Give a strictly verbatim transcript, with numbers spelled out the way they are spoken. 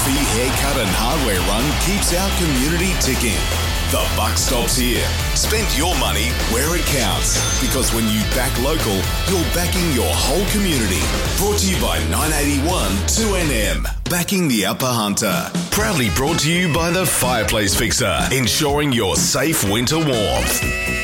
coffee, haircut and hardware run keeps our community ticking. The buck stops here. Spend your money where it counts. Because when you back local, you're backing your whole community. Brought to you by nine eighty-one two N M. Backing the Upper Hunter. Proudly brought to you by the Fireplace Fixer. Ensuring your safe winter warmth.